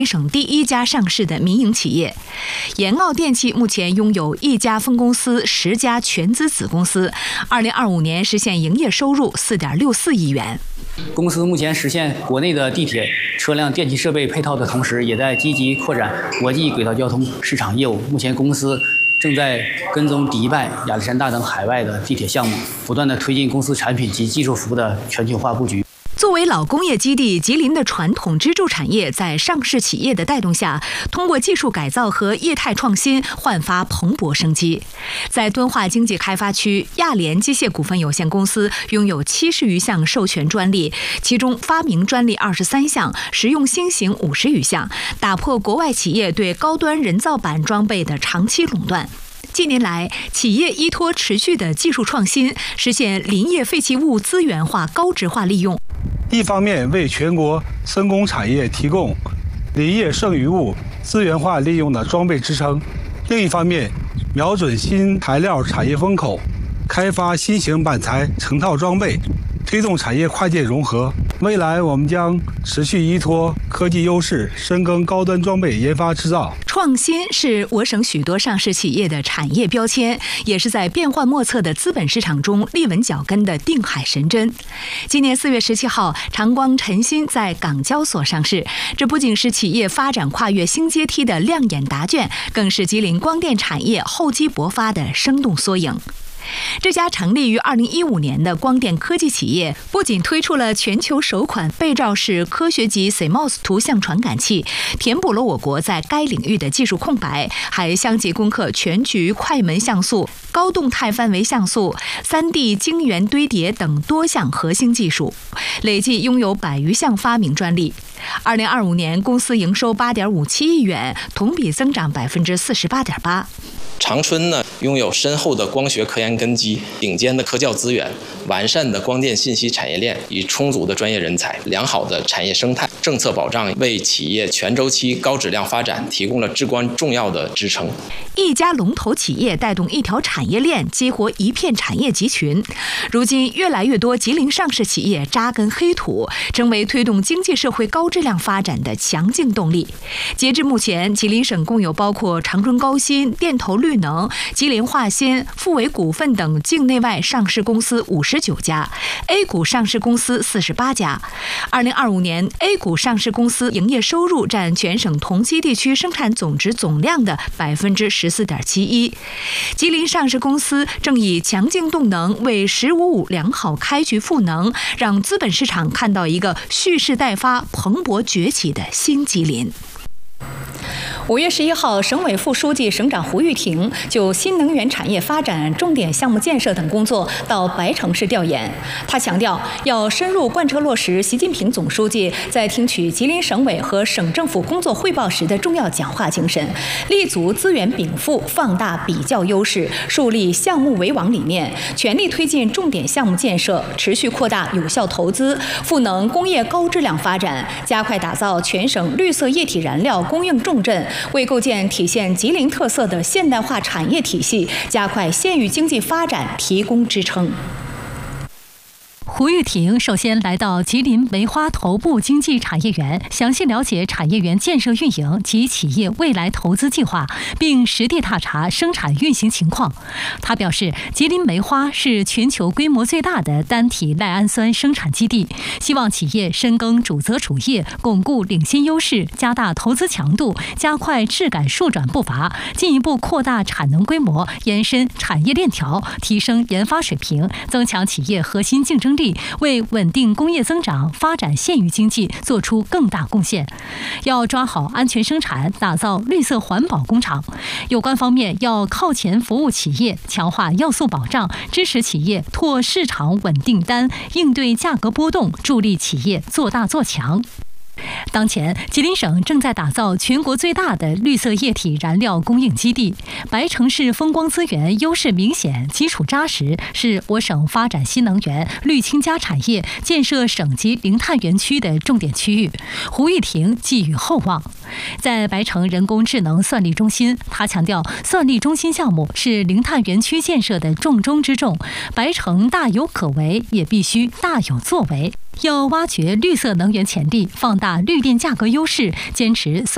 省第1家上市的民营企业。延奥电器目前拥有1家分公司、10家全资子公司，2025年实现营业收入4.64亿元。 公司目前实现国内的地铁车辆电气设备配套的同时，也在积极扩展国际轨道交通市场业务。目前公司正在跟踪迪拜、亚历山大等海外的地铁项目，不断地推进公司产品及技术服务的全球化布局。 作为老工业基地，吉林的传统支柱产业在上市企业的带动下，通过技术改造和业态创新焕发蓬勃生机。在敦化经济开发区，亚联机械股份有限公司拥有70余项授权专利，其中发明专利23项，实用新型50余项，打破国外企业对高端人造板装备的长期垄断。近年来，企业依托持续的技术创新，实现林业废弃物资源化、高质化利用。 一方面为全国森工产业提供林业剩余物资源化利用的装备支撑，另一方面瞄准新材料产业风口，开发新型板材成套装备，推动产业跨界融合。未来我们将持续依托科技优势，深耕高端装备研发制造。 创新是我省许多上市企业的产业标签，也是在变幻莫测的资本市场中立稳脚跟的定海神针。今年4月17号，长光晨芯在港交所上市，这不仅是企业发展跨越新阶梯的亮眼答卷，更是吉林光电产业厚积薄发的生动缩影。这家成立于2015年的光电科技企业，不仅推出了全球首款背照式科学级 CMOS 图像传感器，填补了我国在该领域的技术空白，还相继攻克全局快门像素、高动态范围像素、3D 晶圆堆叠等多项核心技术，累计拥有100余项发明专利。2025年，公司营收8.57亿元，同比增长48.8%。 长春呢，拥有深厚的光学科研根基、顶尖的科教资源、完善的光电信息产业链与充足的专业人才、良好的产业生态、政策保障，为企业全周期高质量发展提供了至关重要的支撑。 一家龙头企业带动一条产业链，激活一片产业集群。如今，越来越多吉林上市企业扎根黑土，成为推动经济社会高质量发展的强劲动力。截至目前，吉林省共有包括长春高新、电投绿能、吉林化纤、富维股份等境内外上市公司59家 ，A 股上市公司48家。2025年 ，A 股上市公司营业收入占全省同期地区生产总值总量的14.71%。吉林上市公司正以强劲动能为“15+5”良好开局赋能，让资本市场看到一个蓄势待发、蓬勃崛起的新吉林。5月11号，省委副书记、省长胡玉婷就新能源产业发展重点项目建设等工作到白城市调研。他强调，要深入贯彻落实习近平总书记在听取吉林省委和省政府工作汇报时的重要讲话精神，立足资源禀赋，放大比较优势，树立项目为王理念，全力推进重点项目建设，持续扩大有效投资，赋能工业高质量发展，加快打造全省绿色液体燃料供应重镇，为构建体现吉林特色的现代化产业体系，加快县域经济发展提供支撑。胡玉婷首先来到吉林梅花头部经济产业园，详细了解产业园建设运营及企业未来投资计划，并实地踏查生产运行情况。他表示，吉林梅花是全球规模最大的单体赖氨酸生产基地，希望企业深耕主责主业，巩固领先优势，加大投资强度，加快质改数转步伐，进一步扩大产能规模，延伸产业链条，提升研发水平，增强企业核心竞争力，为稳定工业增长、发展县域经济做出更大贡献。要抓好安全生产，打造绿色环保工厂。有关方面要靠前服务企业，强化要素保障，支持企业拓市场稳订单，应对价格波动，助力企业做大做强。当前，吉林省正在打造全国最大的绿色液体燃料供应基地。白城市风光资源优势明显，基础扎实，是我省发展新能源、绿氢加产业、建设省级零碳园区的重点区域。胡玉婷寄予厚望。在白城人工智能算力中心，他强调，算力中心项目是零碳园区建设的重中之重。白城大有可为，也必须大有作为。要挖掘绿色能源潜力，放大绿电价格优势，坚持算